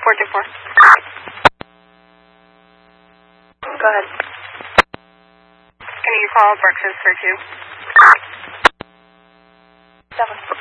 424. Go ahead. Can you call breakfast for 2? 7.